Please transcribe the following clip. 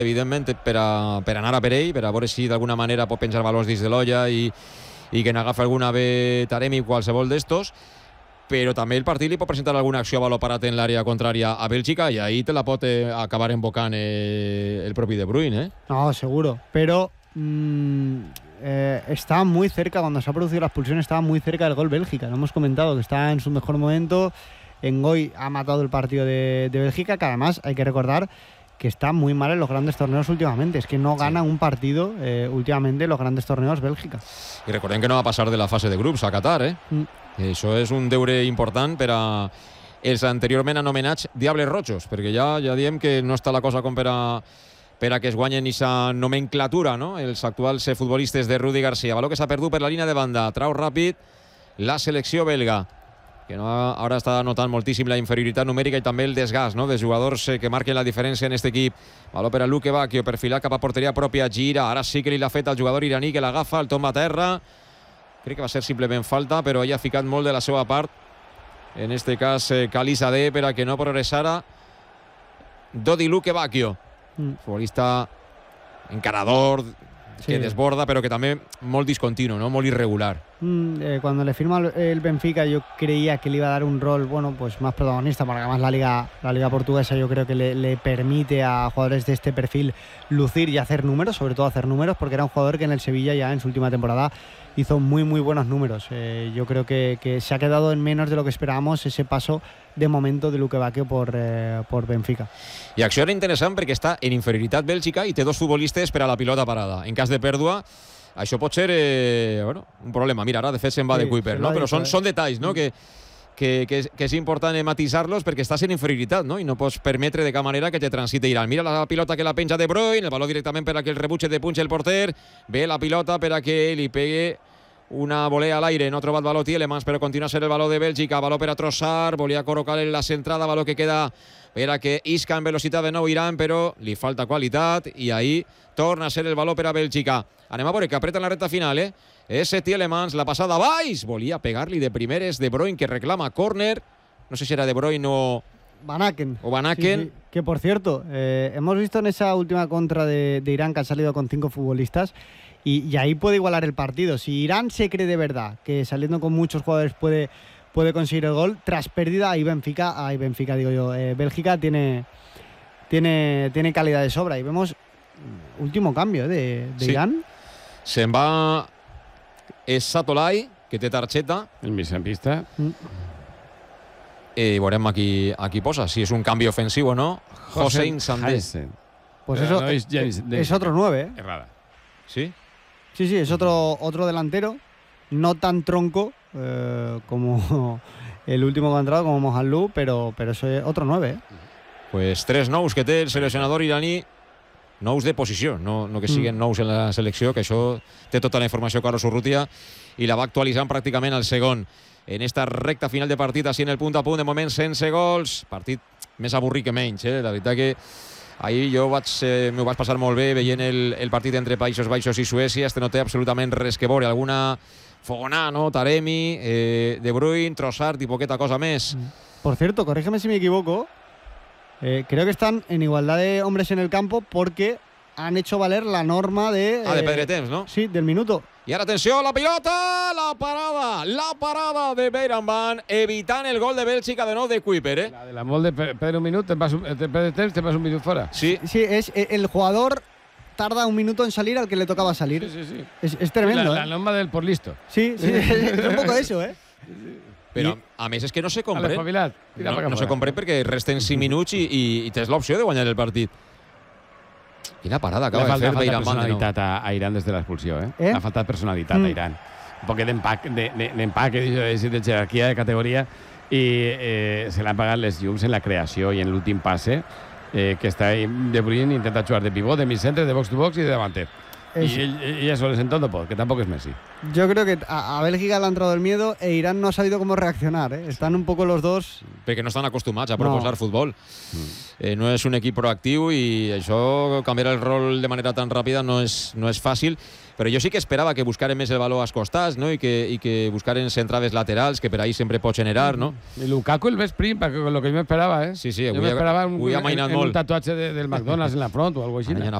evidentment per anar a per ell, per a veure si d'alguna manera pot penjar valors dins de l'olla i que n'agafa alguna bé Taremi o qualsevol d'estos, però també el partit li pot presentar alguna acció a baló parat en l'àrea contrària a Bèlgica i ahí te la pot acabar embocant el propi De Bruyne, ¿eh? No, seguro, pero está muy cerca, cuando se ha producido la expulsión, estaba muy cerca del gol Bélgica. Lo hemos comentado, que está en su mejor momento. Ngoy ha matado el partido de Bélgica, que además hay que recordar que está muy mal en los grandes torneos últimamente. Es que no gana un partido últimamente en los grandes torneos Bèlgica. I recordem que no va passar de la fase de grups a Qatar, ¿eh? Això és un deure important per a els anteriorment anomenats Diables Rojos, perquè ja diem que no està la cosa com per a que es guanyen aquesta nomenclatura, no? Els actuals futbolistes de Rudi Garcia. Baló que s'ha perdut per la línia de banda. Trau ràpid la selecció belga, que ara està notant moltíssim la inferioritat numèrica i també el desgast, no?, dels jugadors que marquen la diferència en aquest equip. Baló per a Luke Bacchio, perfilat cap a porteria pròpia, gira, ara sí que li l'ha fet al jugador iraní, que l'agafa, el tomba a terra. Crec que va ser simplement falta, però ell ha ficat molt de la seva part, en este cas Khalizadeh, per a que no progressara Dodi Luke Bacchio, futbolista encarador, que desborda, pero que también muy discontinuo, ¿no? Muy irregular. Cuando le firma el Benfica, yo creía que le iba a dar un rol, bueno, pues más protagonista, porque además la liga portuguesa yo creo que le permite a jugadores de este perfil lucir y hacer números, sobre todo hacer números, porque era un jugador que en el Sevilla ya en su última temporada hizo muy muy buenos números. Yo creo que se ha quedado en menos de lo que esperábamos ese paso de momento de Luke Bacchio por Benfica. I acció era interessant perquè està en inferioritat Bèlgica i té dos futbolistes per a la pilota parada. En cas de pèrdua, això pot ser un problema. Mira, ara de fet se'n va de Kuiper, no? Però són detalls, no?, que és important matisar-los perquè estàs en inferioritat, no?, i no pots permetre de cap manera que te transite Irán. Mira la pilota que la penja De Bruyne, el baló directament per a que el rebutge de punxa el porter, ve la pilota per a que li pegue una volea a l'aire, no ha trobat baló Tielemans, però continua a ser el baló de Bèlgica, baló per a Trossard, volia col·locar en la centrada, baló que queda per a que isca en velocitat de nou Irán, però li falta qualitat i ahí torna a ser el baló per a Bèlgica. Anem a veure que apreta en la recta final, Ese Tielemans, la passada baix, volia pegar-li de primeres De Bruyne, que reclama córner, no sé si era De Bruyne o Van Aken. Sí. Que por cierto, hemos visto en esa última contra de Irán que han salido con 5 futbolistas y ahí puede igualar el partido. Si Irán se cree de verdad que saliendo con muchos jugadores puede conseguir el gol, tras pérdida ahí Bélgica tiene calidad de sobra. Y vemos último cambio de Irán. Se'n va Satolai, que té targeta, el migcampista. I veurem aquí posa si és un canvi ofensiu o no. Hossein Sandé. Pues eso es otro 9, Errada. ¿Sí? Sí, es otro delantero, no tan tronco como el último que ha entrado, como Mohanlou, pero eso es otro 9. Pues 3 nous que té el seleccionador iraní, nous de posició, no que siguin nous en la selecció, que això té tota la informació Carlos Urrutia i la va actualitzant pràcticament al segon. En esta recta final de partit, així en el punt a punt, de moment sense gols, partit més avorrit que menys, la veritat que ahir jo m'ho vaig passar molt bé veient el partit entre Països Baixos i Suècia. No té absolutament res que veure, alguna fogonà, no? Taremi, De Bruyne, Trossard i poqueta cosa més. Por cierto, corrígeme si me equivoco, creo que están en igualdad de hombres en el campo porque han hecho valer la norma de perdre temps, no? Sí, del minuto. I ara, atenció, la pilota, la parada de Beiranvand, evitant el gol de Bèlgica de nou de Kuiper, La de la molt de perdre un minut, te vas un minut fora. Sí, es el jugador tarda un minuto en salir al que le tocaba salir. Sí. Es tremendo. La norma del por listo. Sí, es un poco eso, Però, a més, és que no se comprèn. No se comprèn perquè resten 5 minuts i tens l'opció de guanyar el partit. Quina parada acaba de fer Beiranvand. Personalitat a Irán des de l'expulsió, Ha faltat personalitat a Irán. Un poquet d'empaque, de jerarquia, de categoria, i se l'han pagat les llums en la creació i en l'últim passe, que està De Bruyne intenta jugar de pivot, de mig centre, de box to box i de davanter. Y eso les entonces, que tampoco es Messi. Yo creo que a Bélgica le ha entrado el miedo e Irán no ha sabido cómo reaccionar. Están un poco los dos... Perquè no estan acostumats a proposar futbol. No és un equip proactiu i això, canviar el rol de manera tan ràpida no és fàcil. Però jo sí que esperava que buscaren més el valor als costats, no? I que buscaren centrades laterals, que per ahí sempre pot generar, no? Y Lukaku el best print, lo que yo me esperaba, ¿eh? Sí, yo me esperaba un tatuaje del McDonald's en la front o algo así.